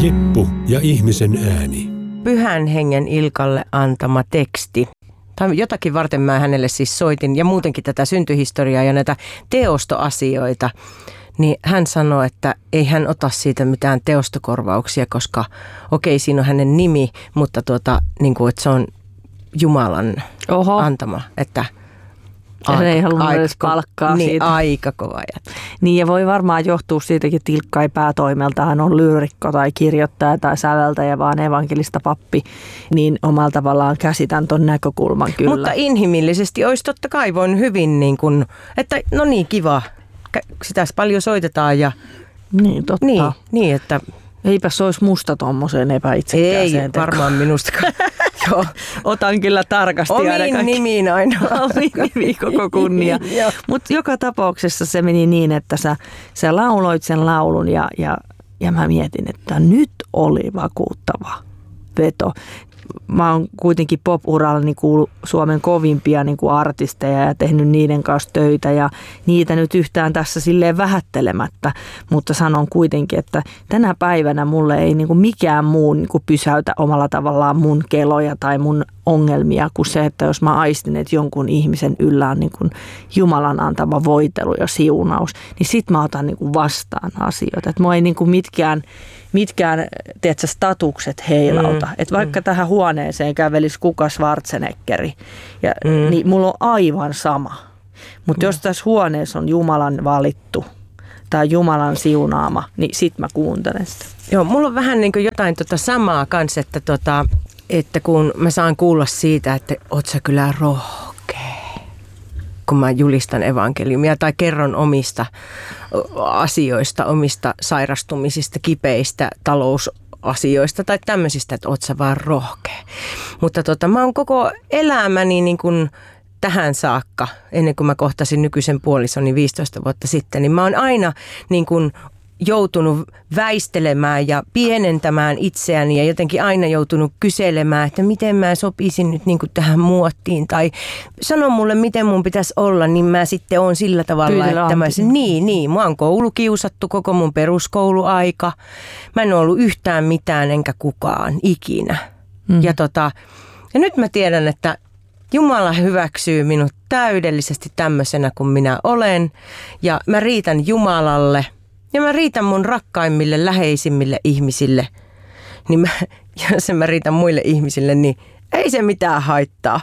Lippu ja ihmisen ääni. Pyhän Hengen Ilkalle antama teksti. Tai jotakin varten mä hänelle siis soitin ja muutenkin tätä syntyhistoriaa ja näitä teostoasioita. Niin hän sanoi, että ei hän ota siitä mitään teostokorvauksia, koska okei, siinä on hänen nimi, mutta niin kuin, että se on Jumalan antama. Että hän ei halunnut edes palkkaa niin, siitä. Aika kova jättä. Niin ja voi varmaan johtua siitäkin, että Ilkka ei päätoimelta, hän on lyyrikko tai kirjoittaja tai säveltäjä, vaan evankelista pappi. Niin omalla tavallaan käsitän ton näkökulman kyllä. Mutta inhimillisesti olisi totta kai voinut hyvin, niin kuin, että no niin kiva, sitä paljon soitetaan ja niin, totta. Niin että eipä se olisi musta tommoseen epäitsekkääseen ei varmaan minustakaan. Joo. Otan kyllä tarkasti aina kaikki. Omiin nimiin aina. Omiin nimiin koko kunnia. Mutta joka tapauksessa se meni niin, että sä lauloit sen laulun ja mä mietin, että nyt oli vakuuttava veto. Mä oon kuitenkin pop-uralla niin kuin Suomen kovimpia niin kuin artisteja ja tehnyt niiden kanssa töitä ja niitä nyt yhtään tässä silleen vähättelemättä, mutta sanon kuitenkin, että tänä päivänä mulle ei niin kuin mikään muu niin kuin pysäytä omalla tavallaan mun keloja tai mun ongelmia kuin se, että jos mä aistin, että jonkun ihmisen yllä on niin kuin Jumalan antama voitelu ja siunaus, niin sit mä otan niin kuin vastaan asioita. Että mua ei niin kuin mitkään tiedätkö, statukset heilauta. Että vaikka tähän huoneeseen kävelisi kuka Schwarzeneggeri, niin mulla on aivan sama. Mutta jos tässä huoneessa on Jumalan valittu tai Jumalan siunaama, niin sit mä kuuntelen sitä. Joo, mulla on vähän niin kuin jotain samaa kanssa, että kun mä saan kuulla siitä, että oot sä kyllä rohkea, kun mä julistan evankeliumia tai kerron omista asioista, omista sairastumisista, kipeistä talousasioista tai tämmöisistä, että oot sä vaan rohkea. Mutta mä oon koko elämäni niin kuin tähän saakka, ennen kuin mä kohtasin nykyisen puolisoni 15 vuotta sitten, niin mä oon aina niin kuin joutunut väistelemään ja pienentämään itseäni ja jotenkin aina joutunut kyselemään, että miten mä sopisin nyt niin kuin tähän muottiin tai sano mulle, miten mun pitäisi olla, niin mä sitten oon sillä tavalla, että mä mua on koulukiusattu koko mun peruskouluaika. Mä en ole ollut yhtään mitään enkä kukaan ikinä. Ja nyt mä tiedän, että Jumala hyväksyy minut täydellisesti tämmöisenä kuin minä olen ja mä riitän Jumalalle. Ja mä riitän mun rakkaimmille, läheisimmille ihmisille, niin jos mä riitän muille ihmisille, niin ei se mitään haittaa.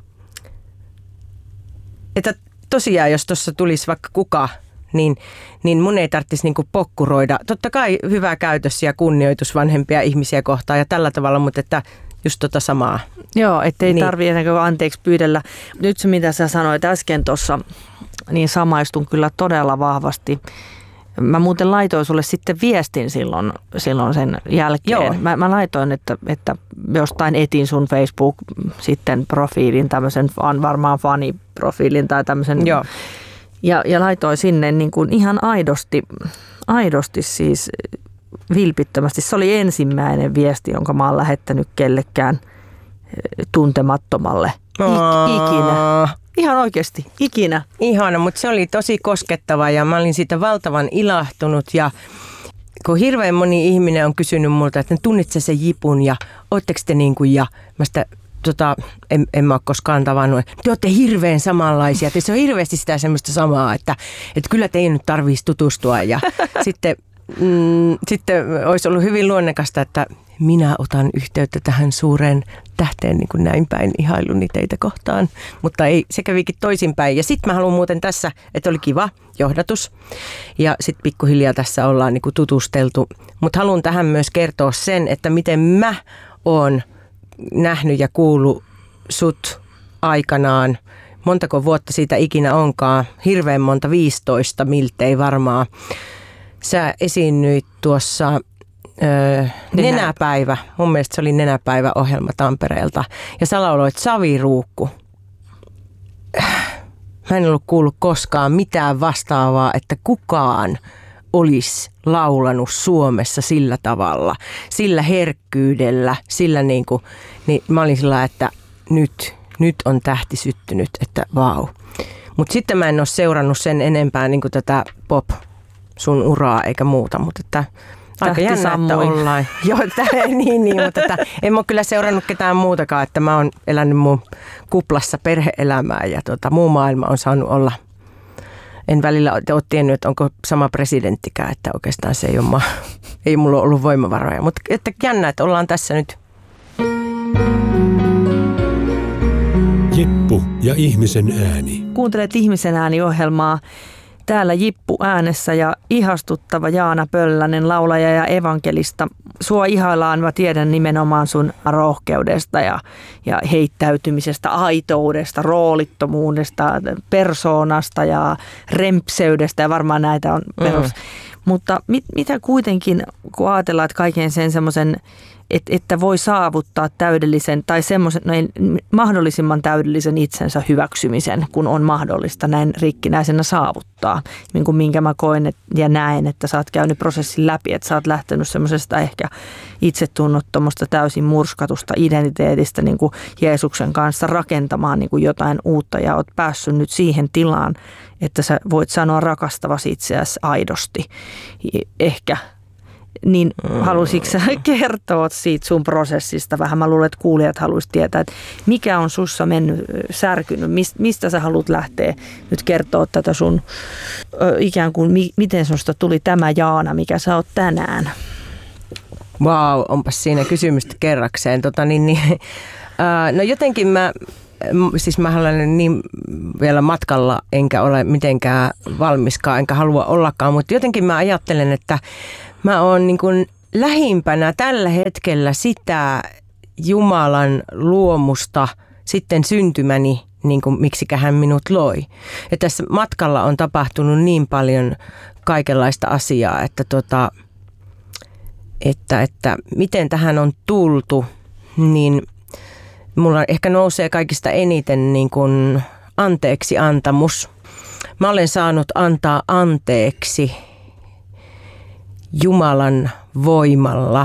Että tosiaan, jos tuossa tulisi vaikka kuka, niin mun ei tarvitsisi niinku pokkuroida. Totta kai hyvä käytös ja kunnioitus vanhempia ihmisiä kohtaan ja tällä tavalla, mutta että just samaa. Joo, ettei tarvitse ennen kuin anteeksi pyydellä. Nyt se, mitä sä sanoit äsken tuossa, niin samaistun kyllä todella vahvasti. Mä muuten laitoin sulle sitten viestin silloin sen jälkeen. Mä laitoin, että jostain etin sun Facebook sitten profiilin, tämmöisen varmaan faniprofiilin tai tämmöisen. Joo. Ja laitoin sinne niin kuin ihan aidosti siis vilpittömästi. Se oli ensimmäinen viesti, jonka mä oon lähettänyt kellekään tuntemattomalle ikinä. Ihan oikeasti, ikinä. Ihana, mutta se oli tosi koskettava ja mä olin siitä valtavan ilahtunut ja kun hirveän moni ihminen on kysynyt multa, että tunnitse sen jipun ja ootteko te niin kuin ja mä sitä en mä ole koskaan tavannut, että te olette hirveän samanlaisia, se on hirveästi sitä semmoista samaa, että kyllä teidän nyt tarvitsisi tutustua ja sitten olisi ollut hyvin luonnekasta, että minä otan yhteyttä tähän suureen tähteen niin kuin näin päin ihailuni teitä kohtaan, mutta ei, se kävikin toisinpäin. Ja sitten mä haluan muuten tässä, että oli kiva johdatus ja sitten pikkuhiljaa tässä ollaan niin kuin tutusteltu, mutta haluan tähän myös kertoa sen, että miten mä oon nähnyt ja kuullut sut aikanaan, montako vuotta siitä ikinä onkaan, hirveän monta, 15 miltei varmaan. Sä esiinnyit tuossa Nenäpäivä, mun mielestä se oli Nenäpäivä-ohjelma Tampereelta ja sä lauloit Saviruukku. Mä en ollut kuullut koskaan mitään vastaavaa, että kukaan olisi laulanut Suomessa sillä tavalla, sillä herkkyydellä, sillä niin mä olin sillä, että nyt on tähti syttynyt, että vau. Mutta sitten mä en ole seurannut sen enempää niin kuin tätä pop sun uraa eikä muuta, mutta että Aika jännä, että ollaan. Joo, niin, mutta en ole kyllä seurannut ketään muutakaan, että mä oon elänyt mun kuplassa perhe-elämää ja muu maailma on saanut olla. En välillä ole tiennyt, että onko sama presidenttikään, että oikeastaan se ei mulla ole ollut voimavaroja. Mutta että jännä, että ollaan tässä nyt. Jippu ja ihmisen ääni. Kuuntelet Ihmisen ääni-ohjelmaa. Täällä Jippu äänessä ja ihastuttava Jaana Pöllänen, laulaja ja evankelista. Sua ihaillaan, mä tiedän nimenomaan sun rohkeudesta ja heittäytymisestä, aitoudesta, roolittomuudesta, persoonasta ja rempseydestä ja varmaan näitä on perus. Mutta mitä kuitenkin, kun ajatellaan, että kaiken sen semmoisen, että voi saavuttaa täydellisen tai semmoisen mahdollisimman täydellisen itsensä hyväksymisen, kun on mahdollista näin rikkinäisenä saavuttaa. Niin kuin minkä mä koen ja näen, että sä oot käynyt prosessin läpi, että sä oot lähtenyt semmoisesta ehkä itsetunnottomusta täysin murskatusta identiteetistä niin kuin Jeesuksen kanssa rakentamaan niin kuin jotain uutta ja oot päässyt nyt siihen tilaan, että sä voit sanoa rakastavasi itseäsi aidosti. Ehkä. Niin halusitko sä kertoa siitä sun prosessista vähän? Mä luulen, että kuulijat haluaisivat tietää, että mikä on sussa mennyt, särkynyt, mistä sä haluat lähteä nyt kertoa tätä sun ikään kuin, miten susta tuli tämä Jaana, mikä sä oot tänään? Vau, onpas siinä kysymystä kerrakseen. No jotenkin mä olen niin vielä matkalla, enkä ole mitenkään valmiskaan, enkä halua ollakaan, mutta jotenkin mä ajattelen, että mä oon niin kuin lähimpänä tällä hetkellä sitä Jumalan luomusta sitten syntymäni, niin kuin miksikä hän minut loi. Ja tässä matkalla on tapahtunut niin paljon kaikenlaista asiaa, että miten tähän on tultu, niin mulla ehkä nousee kaikista eniten niin kuin anteeksi antamus. Mä olen saanut antaa anteeksi Jumalan voimalla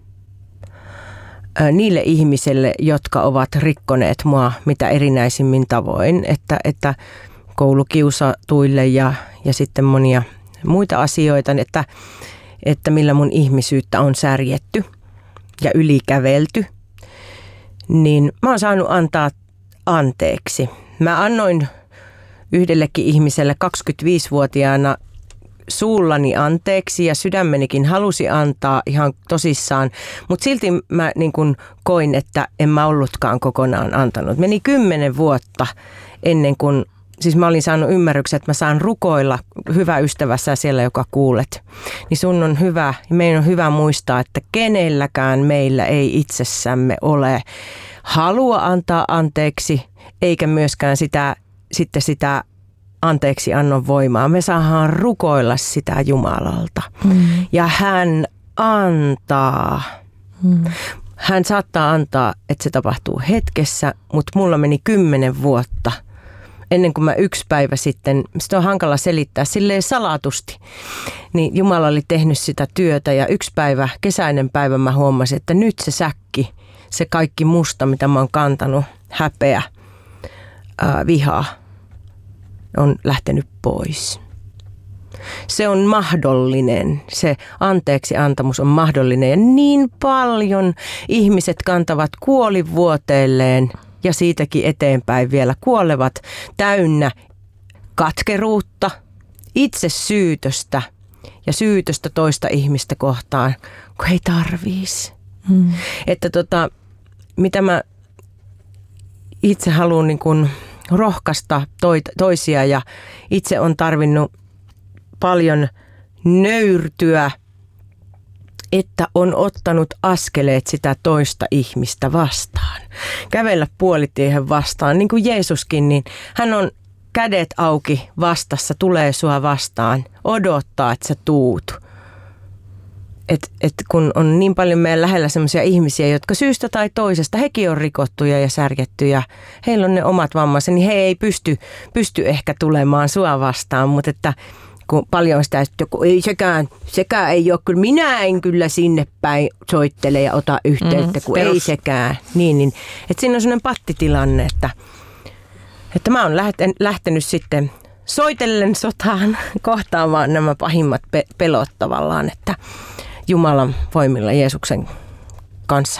niille ihmisille, jotka ovat rikkoneet mua mitä erinäisimmin tavoin, että koulukiusatuille ja sitten monia muita asioita, että millä mun ihmisyyttä on särjetty ja ylikävelty, niin mä oon saanut antaa anteeksi. Mä annoin yhdellekin ihmiselle 25-vuotiaana suullani anteeksi ja sydämenikin halusi antaa ihan tosissaan, mutta silti mä niin kun koin, että en mä ollutkaan kokonaan antanut. Meni 10 vuotta ennen kuin, siis mä olin saanut ymmärryksen, että mä saan rukoilla, hyvä ystävä sä siellä, joka kuulet, niin sun on hyvä, meidän on hyvä muistaa, että kenelläkään meillä ei itsessämme ole halua antaa anteeksi, eikä myöskään sitä anteeksi annon voimaa. Me saadaan rukoilla sitä Jumalalta. Ja hän antaa. Hän saattaa antaa, että se tapahtuu hetkessä, mutta mulla meni 10 vuotta ennen kuin mä yksi päivä sitten, sitä on hankala selittää silleen salatusti, niin Jumala oli tehnyt sitä työtä ja yksi päivä, kesäinen päivä mä huomasin, että nyt se säkki, se kaikki musta, mitä mä oon kantanut, häpeä, viha, on lähtenyt pois. Se on mahdollinen, se anteeksi antamus on mahdollinen ja niin paljon ihmiset kantavat kuolivuoteelleen ja siitäkin eteenpäin vielä kuolevat täynnä katkeruutta, itsesyytöstä ja syytöstä toista ihmistä kohtaan, kun ei tarvitsisi. Että mitä mä itse haluan niin kuin rohkaista toisia ja itse on tarvinnut paljon nöyrtyä, että on ottanut askeleet sitä toista ihmistä vastaan. Kävellä puolitiehen vastaan, niin kuin Jeesuskin, niin hän on kädet auki vastassa, tulee sua vastaan, odottaa, että sä tuut. Et kun on niin paljon meidän lähellä sellaisia ihmisiä, jotka syystä tai toisesta, hekin on rikottuja ja särjettyjä, heillä on ne omat vammansa, niin he ei pysty ehkä tulemaan sua vastaan, mutta että kun paljon sitä, että ei sekään ei ole, kyllä minä en kyllä sinne päin soittele ja ota yhteyttä, kun ei sekään. Niin, että siinä on sellainen pattitilanne, että mä oon lähtenyt sitten soitellen sotaan kohtaamaan nämä pahimmat pelot tavallaan, että Jumalan voimilla Jeesuksen kanssa?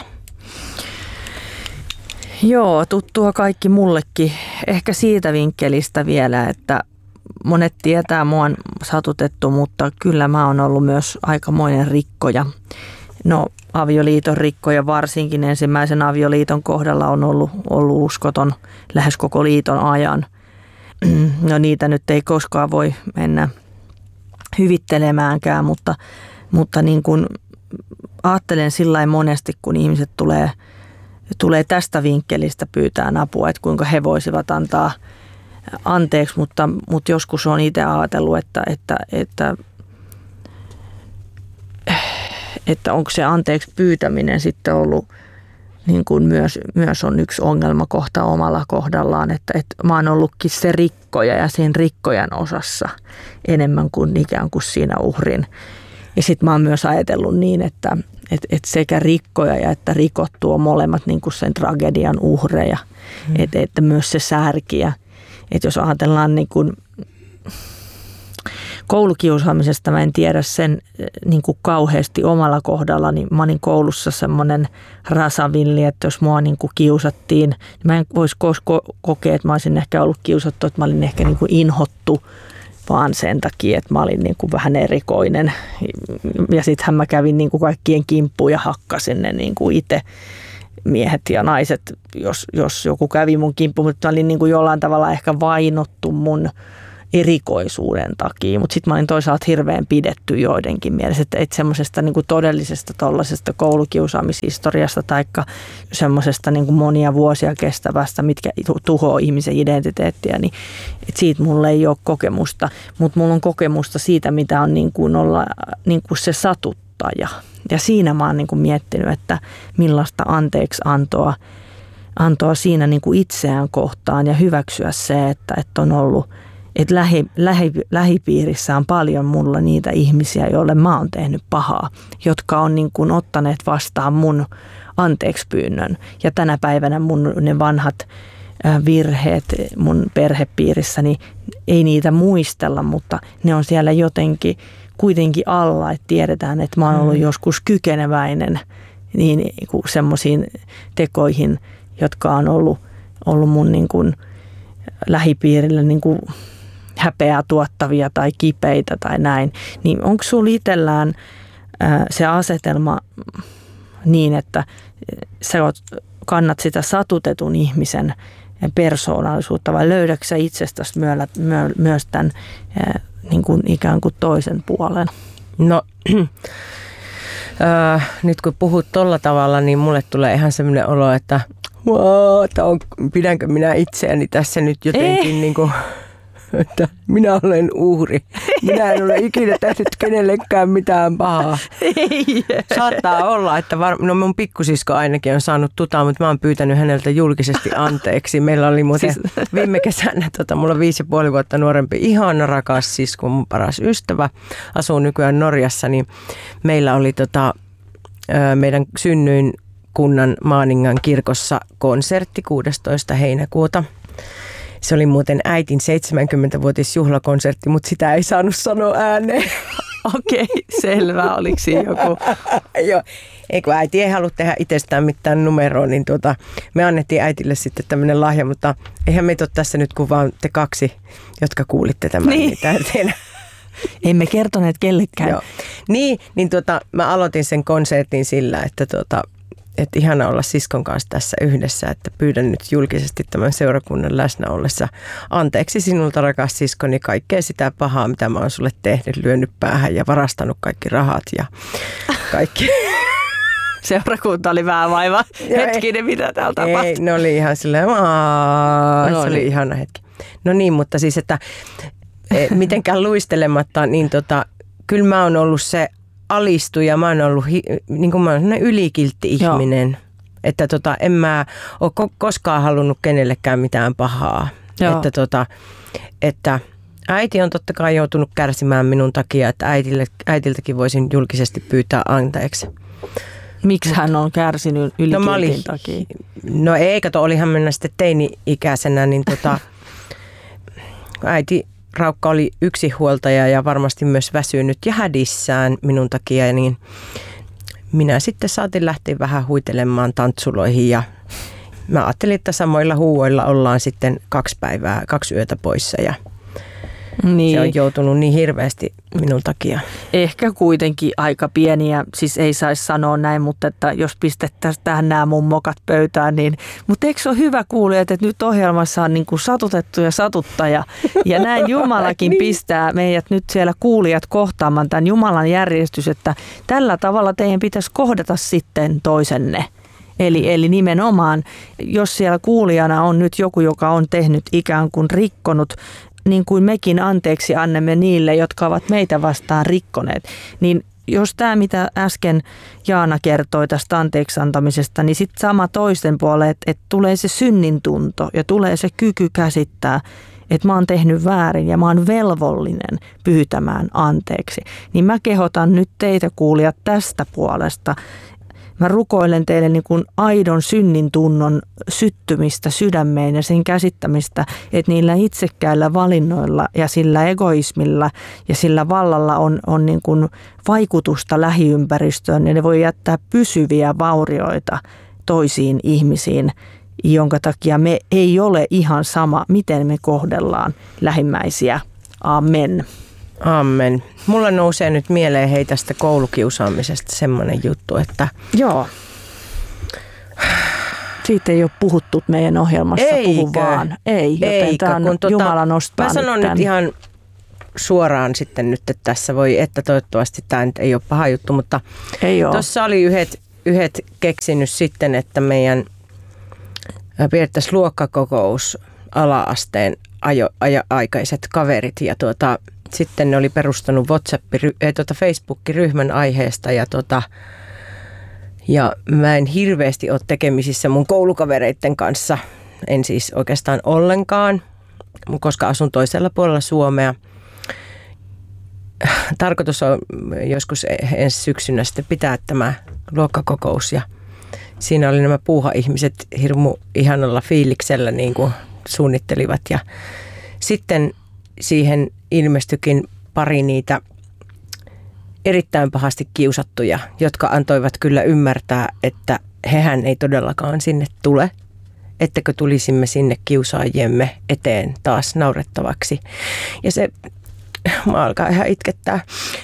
Joo, tuttua kaikki mullekin. Ehkä siitä vinkkelistä vielä, että monet tietää, mua on satutettu, mutta kyllä mä oon ollut myös aikamoinen rikkoja. No, avioliiton rikkoja, varsinkin ensimmäisen avioliiton kohdalla on ollut uskoton lähes koko liiton ajan. No niitä nyt ei koskaan voi mennä hyvittelemäänkään, mutta niin kuin ajattelen sillä monesti, kun ihmiset tulee tästä vinkkelistä pyytää apua, että kuinka he voisivat antaa anteeksi, mutta joskus on itse ajatellut, että onko se anteeksi pyytäminen sitten ollut niin kuin myös on yksi ongelmakohta omalla kohdallaan, että mä oon ollutkin se rikkoja ja sen rikkojan osassa enemmän kuin ikään kuin siinä uhrin. Ja sitten mä oon myös ajatellut niin, että sekä rikkoja ja että rikottu on molemmat niin kuin sen tragedian uhreja, että myös se särkiä. Että jos ajatellaan niin kuin koulukiusaamisesta, mä en tiedä sen niin kuin kauheasti omalla kohdalla, niin mä olin koulussa semmoinen rasavilli, että jos mua niin kuin kiusattiin, niin mä en voisi kokea, että mä olisin ehkä ollut kiusattu, että mä olin ehkä niin kuin inhottu, vaan sen takia, että mä olin niin kuin vähän erikoinen. Ja sittenhän mä kävin niin kuin kaikkien kimppuun ja hakkasin ne niin kuin itse miehet ja naiset, jos joku kävi mun kimppuun, mutta mä olin niin kuin jollain tavalla ehkä vainottu mun erikoisuuden takia, mutta sitten mä olin toisaalta hirveän pidetty joidenkin mielessä, että semmoisesta niin kuin todellisesta tollaisesta koulukiusaamishistoriasta tai semmoisesta niin kuin monia vuosia kestävästä, mitkä tuhoaa ihmisen identiteettiä, niin että siitä mulla ei ole kokemusta, mutta mulla on kokemusta siitä, mitä on niin kuin olla niin kuin se satuttaja. Ja siinä mä oon niin kuin miettinyt, että millaista anteeksi antoa siinä niin kuin itseään kohtaan ja hyväksyä se, että on ollut, että lähipiirissä on paljon mulla niitä ihmisiä, joille mä oon tehnyt pahaa, jotka on niin kuin ottaneet vastaan mun anteekspyynnön. Ja tänä päivänä mun ne vanhat virheet mun perhepiirissäni ei niitä muistella, mutta ne on siellä jotenkin kuitenkin alla, että tiedetään, että mä oon ollut joskus kykeneväinen niin semmoisiin tekoihin, jotka on ollut mun niin kuin lähipiirillä niin kuin häpeää tuottavia tai kipeitä tai näin. Niin onko sulla itsellään se asetelma niin, että sä kannat sitä satutetun ihmisen persoonallisuutta vai löydätkö sä itsestäsi myös tämän niin kuin ikään kuin toisen puolen? No nyt kun puhut tolla tavalla, niin mulle tulee ihan semmoinen olo, että pidänkö minä itseäni tässä nyt jotenkin niin kuin, että minä olen uhri. Minä en ole ikinä tehnyt kenellekään mitään pahaa. Saattaa olla, että no mun pikkusisko ainakin on saanut mutta mä oon pyytänyt häneltä julkisesti anteeksi. Meillä oli muuten viime kesänä, mulla on 5,5 vuotta nuorempi, ihana rakas sisko, mun paras ystävä, asuu nykyään Norjassa, niin meillä oli meidän synnyin kunnan Maaningan kirkossa konsertti 16. heinäkuuta. Se oli muuten äitin 70-vuotisjuhlakonsertti, mutta sitä ei saanut sanoa ääneen. Okei, selvä. Oliko siinä joku? Joo, kun äiti ei halua tehdä itsestään mitään numeroa, niin me annettiin äitille sitten tämmöinen lahja, mutta eihän meitä ole tässä nyt kuin vaan te kaksi, jotka kuulitte tämän. Niin. Emme kertoneet kellekään. Joo. Niin mä aloitin sen konsertin sillä, että ihana olla siskon kanssa tässä yhdessä, että pyydän nyt julkisesti tämän seurakunnan läsnä ollessa anteeksi sinulta, rakas siskoni, kaikkea sitä pahaa, mitä mä oon sulle tehnyt, lyönyt päähän ja varastanut kaikki rahat ja kaikki. Seurakunta oli vähän vaiva. Hetkinen, mitä täällä tapahtui? Ei, ne oli ihan silleen, se oli ihana hetki. No niin, mutta siis, että mitenkään luistelematta, niin kyllä mä oon ollut se alistuja, mä oon ollut niin kuin mä oon sellainen ylikiltti ihminen, joo. Että en mä ole koskaan halunnut kenellekään mitään pahaa. Että äiti on totta kai joutunut kärsimään minun takia, että äitiltäkin voisin julkisesti pyytää anteeksi. Miksi hän on kärsinyt ylikiltin takia? No ei, olihan mennä sitten teini-ikäisenä, niin äiti Raukka oli yksinhuoltaja ja varmasti myös väsynyt ja hädissään minun takia, niin minä sitten saatin lähteä vähän huitelemaan tantsuloihin ja mä ajattelin, että samoilla huuoilla ollaan sitten 2 yötä poissa ja se on joutunut niin hirveästi minun takia. Ehkä kuitenkin aika pieniä, siis ei saisi sanoa näin, mutta että jos pistettäisiin tähän nämä mun mokat pöytään, niin mutta eikö se ole hyvä kuulia, että nyt ohjelmassa on niin kuin satutettu ja satuttaja ja näin Jumalakin niin pistää meidät nyt siellä kuulijat kohtaamaan tämän Jumalan järjestys, että tällä tavalla teidän pitäisi kohdata sitten toisenne. Eli nimenomaan, jos siellä kuulijana on nyt joku, joka on tehnyt ikään kuin rikkonut, niin kuin mekin anteeksi annamme niille, jotka ovat meitä vastaan rikkoneet, niin jos tämä, mitä äsken Jaana kertoi tästä anteeksi antamisesta, niin sitten sama toisten puolelle, että tulee se synnintunto ja tulee se kyky käsittää, että mä oon tehnyt väärin ja mä oon velvollinen pyytämään anteeksi. Niin mä kehotan nyt teitä kuulijat tästä puolesta. Mä rukoilen teille niin kuin aidon synnintunnon syttymistä sydämeen ja sen käsittämistä, että niillä itsekkäillä valinnoilla ja sillä egoismilla ja sillä vallalla on niin kuin vaikutusta lähiympäristöön ja ne voi jättää pysyviä vaurioita toisiin ihmisiin, jonka takia me ei ole ihan sama, miten me kohdellaan lähimmäisiä. Amen. Amen. Mulla nousee nyt mieleen hei tästä koulukiusaamisesta semmoinen juttu, että joo. Siitä ei ole puhuttu meidän ohjelmassa, puhu vaan. Ei, joten tämä on Jumala nostaa. Mä sanon nyt ihan suoraan sitten nyt, että tässä voi, että toivottavasti tämä nyt ei ole paha juttu, mutta tuossa oli yhdet keksinyt sitten, että meidän pidettäisiin luokkakokous ala-asteen aikaiset kaverit ja sitten ne oli perustanut Facebook-ryhmän aiheesta ja mä en hirveästi ole tekemisissä mun koulukavereiden kanssa, en siis oikeastaan ollenkaan, koska asun toisella puolella Suomea. Tarkoitus on joskus ensi syksynä sitten pitää tämä luokkakokous ja siinä oli nämä puuha-ihmiset hirmu ihanalla fiiliksellä niin kuin suunnittelivat ja sitten siihen ilmestyikin pari niitä erittäin pahasti kiusattuja, jotka antoivat kyllä ymmärtää, että hehän ei todellakaan sinne tule, ettäkö tulisimme sinne kiusaajiemme eteen taas naurettavaksi. Ja se, mä alkaa ihan itkettää,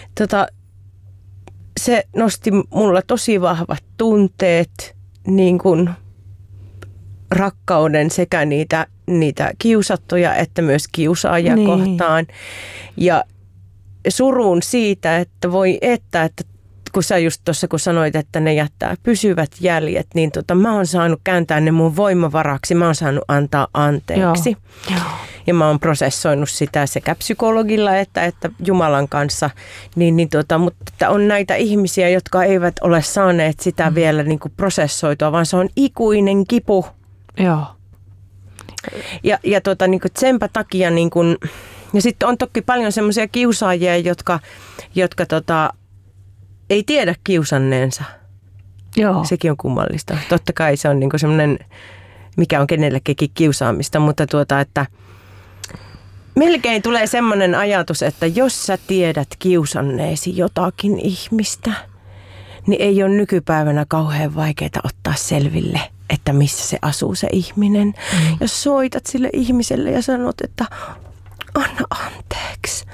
se nosti mulla tosi vahvat tunteet, niin kuin rakkauden sekä niitä kiusattuja että myös kiusaajia kohtaan. Ja surun siitä, että voi että kun sä just tuossa kun sanoit, että ne jättää pysyvät jäljet, niin mä oon saanut kääntää ne mun voimavaraksi, mä oon saanut antaa anteeksi. Joo. Ja mä oon prosessoinut sitä sekä psykologilla että Jumalan kanssa, mutta on näitä ihmisiä, jotka eivät ole saaneet sitä vielä niin kuin prosessoitua, vaan se on ikuinen kipu. Joo. Ja niin kuin senpä takia niin kuin, ja sitten on toki paljon semmoisia kiusaajia, jotka ei tiedä kiusanneensa. Joo. Sekin on kummallista. Totta kai se on niin kuin semmoinen, mikä on kenellekin kiusaamista, mutta että melkein tulee semmoinen ajatus, että jos sä tiedät kiusanneesi jotakin ihmistä, niin ei ole nykypäivänä kauhean vaikeaa ottaa selville, että missä se asuu se ihminen. Ja soitat sille ihmiselle ja sanot, että anna anteeksi.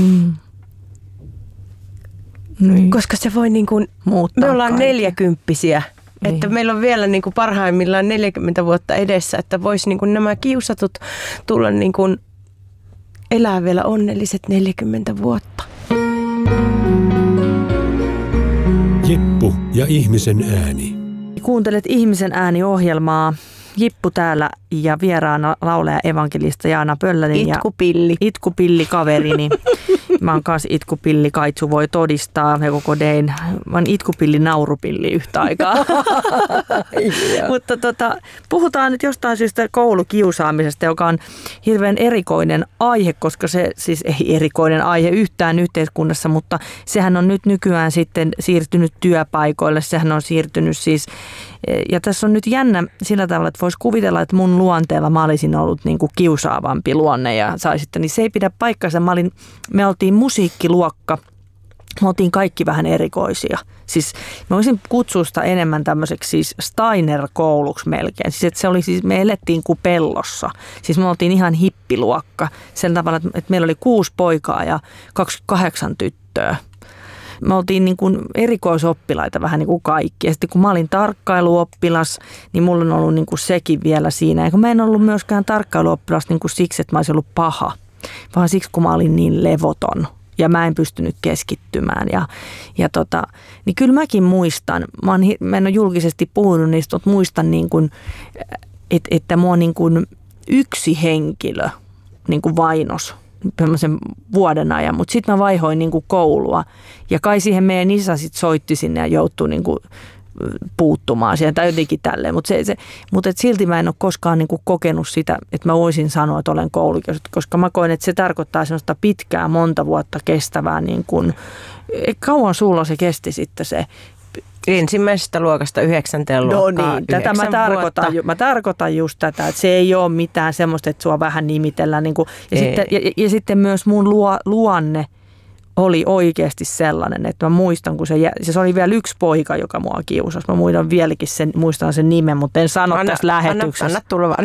Niin. Koska se voi niin kuin, me ollaan 40-vuotiaita, että meillä on vielä niin kuin parhaimmillaan 40 vuotta edessä, että vois niin kuin nämä kiusatut tulla niin kuin elää vielä onnelliset 40 vuotta. Jippu ja ihmisen ääni. Kuuntelet Ihmisen ääni-ohjelmaa. Jippu täällä ja vieraana laulaja evankelista Jaana Pöllänen. Itkupilli. Itkupilli kaverini. mä oon kanssa itkupilli, Kaitsu voi todistaa, ja koko Dein. Mä oon itkupilli, naurupilli yhtä aikaa. Mutta puhutaan nyt jostain syystä koulukiusaamisesta, joka on hirveän erikoinen aihe, koska se siis ei erikoinen aihe yhtään yhteiskunnassa, mutta sehän on nyt nykyään sitten siirtynyt työpaikoille, sehän on siirtynyt siis, ja tässä on nyt jännä sillä tavalla, että voisi kuvitella, että mun luonteella mä olisin ollut niin kuin kiusaavampi luonne ja niin se ei pidä paikkansa. Me oltiin musiikkiluokka, me oltiin kaikki vähän erikoisia. Siis mä voisin kutsua sitä enemmän tämmöiseksi siis Steiner-kouluksi melkein. Siis että se oli siis, me elettiin kuin pellossa. Siis me oltiin ihan hippiluokka. Sen tavalla, että meillä oli 6 poikaa ja 28 tyttöä. Me oltiin niin kuin erikoisoppilaita vähän niin kuin kaikki. Ja sitten kun mä olin tarkkailuoppilas, niin mulla on ollut niin kuin sekin vielä siinä. Ja kun mä en ollut myöskään tarkkailuoppilas niin kuin siksi, että mä olisin ollut paha, vaan siksi, kun mä olin niin levoton. Ja mä en pystynyt keskittymään. Niin kyllä mäkin muistan, mä en ole julkisesti puhunut niistä, mutta muistan, niin kuin, että mua niin kuin yksi henkilö niin kuin vainos semmoisen vuoden ajan, mutta sitten mä vaihoin niin kuin koulua. Ja kai siihen meidän isä sitten soitti sinne ja joutui niin kuin puuttumaan siihen tai jotenkin tälleen. Mutta silti mä en ole koskaan niin kuin kokenut sitä, että mä voisin sanoa, että olen koulukiusattu, koska mä koen, että se tarkoittaa semmoista pitkää, monta vuotta kestävää, niin kuin, kauan sulla se kesti sitten se. Ensimmäisestä luokasta 9. luokkaan. No niin, tätä mä tarkoitan just tätä, että se ei ole mitään semmoista, että sua vähän nimitellään. Niin kuin, ja sitten myös mun luonne oli oikeasti sellainen, että mä muistan, kun se oli vielä yksi poika, joka mua kiusasi. Mä muistan sen nimen, mutta en sano tässä lähetyksessä. Anna tulla vaan.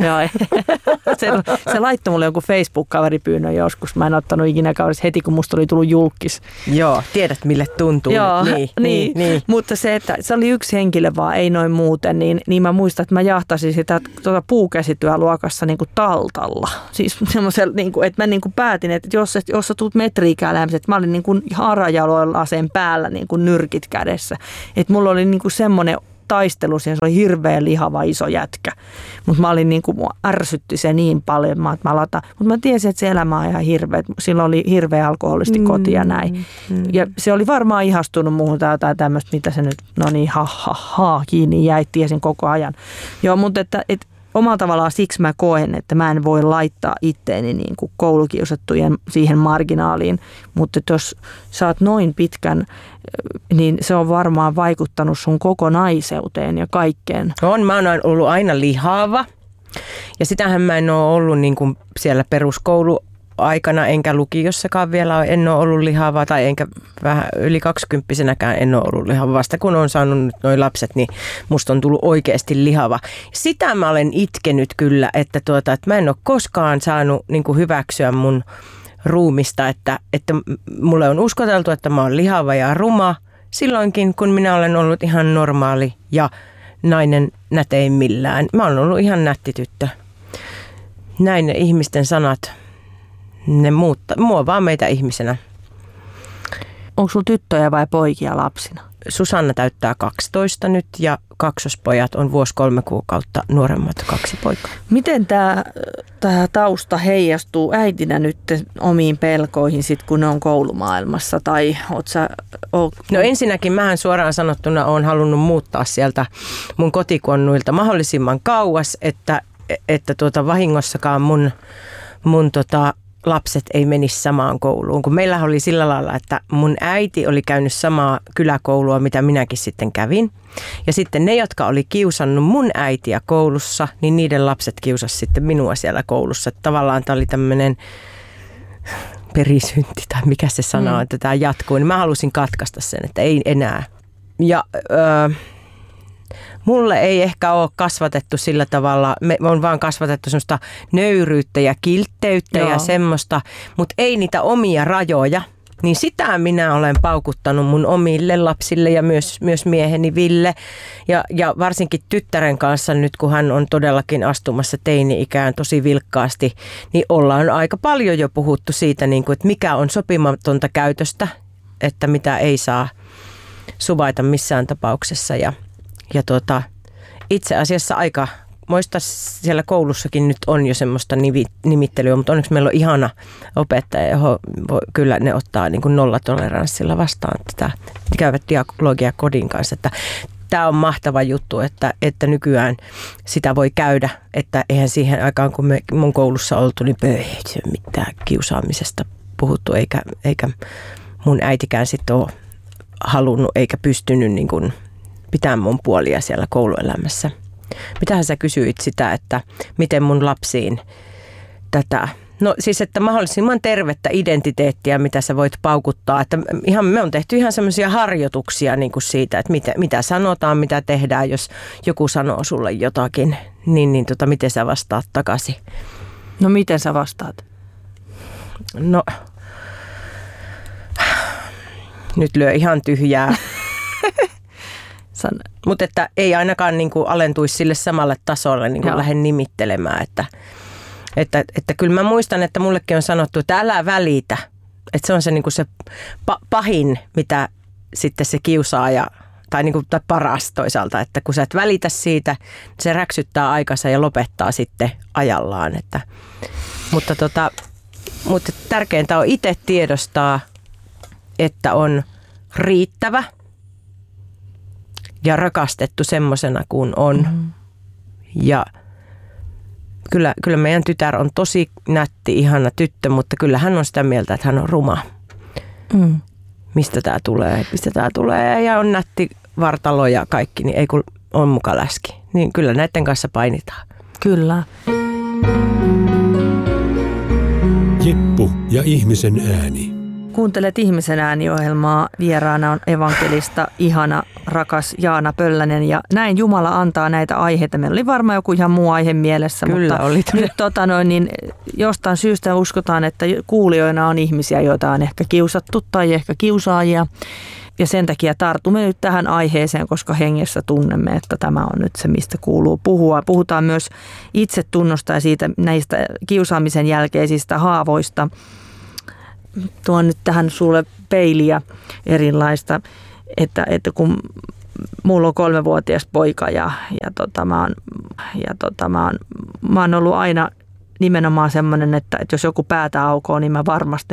Se laittoi mulle jonkun Facebook-kaveripyynnön joskus. Mä en ottanut ikinä kaverissa heti, kun musta oli tullut julkis. Joo, tiedät mille tuntuu. Joo, niin. Mutta se, että se oli yksi henkilö vaan, ei noin muuten, niin mä muistan, että mä jahtasin sitä puukäsityöluokassa niin kuin taltalla. Siis semmoisella, niin kuin, että mä niin kuin päätin, että jos sä tulet metriikää lähemmäs, että mä olin niin kuin harajaloilla sen päällä niin kuin nyrkit kädessä. Että mulla oli niin kuin semmoinen taistelu siihen, se oli hirveän lihava iso jätkä. Mutta mä olin niin kuin, mua ärsytti se niin paljon, että mä lataan. Mutta mä tiesin, että se elämä on ihan hirveä. Silloin oli hirveä alkoholisti koti ja näin. Ja se oli varmaan ihastunut muuhun tai jotain tämmöistä, mitä se nyt, no niin, kiinni jäi, tiesin koko ajan. Joo, mutta että omalla tavallaan siksi mä koen, että mä en voi laittaa itteeni niin kuin koulukiusattujen siihen marginaaliin, mutta jos sä oot noin pitkän, niin se on varmaan vaikuttanut sun kokonaiseuteen ja kaikkeen. Mä oon ollut aina lihava ja sitähän mä en ole ollut niin kuin siellä peruskouluaikana enkä lukiossakaan vielä en ole ollut lihava tai enkä vähän yli 20-vuotiaanakään en ole ollut lihava. Vasta kun on saanut nyt noi lapset, niin musta on tullut oikeasti lihava. Sitä mä olen itkenyt kyllä, että mä en ole koskaan saanut niin kuin hyväksyä mun ruumista, että mulle on uskoteltu, että mä oon lihava ja ruma silloinkin, kun minä olen ollut ihan normaali ja nainen näteimmillään. Mä oon ollut ihan nätti tyttö. Näin ne ihmisten sanat, ne muovaa meitä ihmisenä. Onko sulla tyttöjä vai poikia lapsina? Susanna täyttää 12 nyt ja kaksospojat on vuosi 3 kuukautta nuoremmat 2 poikaa. Miten tämä tausta heijastuu äitinä nyt omiin pelkoihin, sit, kun ne on koulumaailmassa? No ensinnäkin mähän suoraan sanottuna olen halunnut muuttaa sieltä mun kotikonnuilta mahdollisimman kauas, että vahingossakaan mun lapset ei menisi samaan kouluun, kun meillä oli sillä lailla, että mun äiti oli käynyt samaa kyläkoulua, mitä minäkin sitten kävin. Ja sitten ne, jotka oli kiusannut mun äitiä koulussa, niin niiden lapset kiusasi sitten minua siellä koulussa. Että tavallaan tämä oli tämmöinen perisynti tai mikä se sana on, että tämä jatkuu. Niin mä halusin katkaista sen, että ei enää. Ja mulle ei ehkä ole kasvatettu sillä tavalla, me on vaan kasvatettu semmoista nöyryyttä ja kiltteyttä ja semmoista, mutta ei niitä omia rajoja. Niin sitä minä olen paukuttanut mun omille lapsille ja myös mieheni Ville. Ja varsinkin tyttären kanssa nyt, kun hän on todellakin astumassa teini-ikään tosi vilkkaasti, niin ollaan aika paljon jo puhuttu siitä, niin kuin, että mikä on sopimatonta käytöstä, että mitä ei saa suvaita missään tapauksessa. Ja itse asiassa aika muista siellä koulussakin nyt on jo semmoista nimittelyä, mutta onneksi meillä on ihana opettaja, johon kyllä ne ottaa niin kuin nollatoleranssilla vastaan tätä, käyvät dialogia kodin kanssa, että tämä on mahtava juttu, että nykyään sitä voi käydä, että eihän siihen aikaan, kun me mun koulussa oltu, niin ei se mitään kiusaamisesta puhuttu, eikä mun äitikään sitten ole halunnut eikä pystynyt niin kuin pitää mun puolia siellä kouluelämässä. Mitähän sä kysyit sitä, että miten mun lapsiin tätä, no siis, että mahdollisimman tervettä identiteettiä, mitä sä voit paukuttaa, että me on tehty ihan semmoisia harjoituksia niin kuin siitä, että mitä sanotaan, mitä tehdään, jos joku sanoo sulle jotakin, niin miten sä vastaat takaisin? No miten sä vastaat? No, nyt lyö ihan tyhjää. Mutta että ei ainakaan niin kuin alentuisi sille samalle tasolle, niin kuin lähde nimittelemään. Että kyllä mä muistan, että mullekin on sanottu, että älä välitä. Että se on se, niin kuin se pahin, mitä sitten se kiusaaja, tai, niin kuin, tai paras toisaalta, että kun sä et välitä siitä, se räksyttää aikansa ja lopettaa sitten ajallaan. Mutta tärkeintä on itse tiedostaa, että on riittävä ja rakastettu semmosena kuin on. Mm-hmm. Ja kyllä meidän tytär on tosi nätti, ihana tyttö, mutta kyllä hän on sitä mieltä, että hän on ruma. Mm. Mistä tää tulee ja on nätti vartalo ja kaikki, niin ei kun on muka läski. Niin kyllä näiden kanssa painitaan. Kyllä. Jeppu ja ihmisen ääni. Kuuntelet Ihmisen ääni-ohjelmaa. Vieraana on evankelista ihana, rakas Jaana Pöllänen ja näin Jumala antaa näitä aiheita. Meillä oli varmaan joku ihan muu aihe mielessä, kyllä, mutta oli nyt niin jostain syystä uskotaan, että kuulijoina on ihmisiä, joita on ehkä kiusattu tai ehkä kiusaajia. Ja sen takia tartumme nyt tähän aiheeseen, koska hengessä tunnemme, että tämä on nyt se, mistä kuuluu puhua. Puhutaan myös itsetunnosta ja siitä näistä kiusaamisen jälkeisistä haavoista. Tuon nyt tähän sulle peiliä erilaista, että kun mulla on 3-vuotias poika ja mä oon ollut aina nimenomaan semmoinen, että jos joku päätä aukoo, niin mä varmasti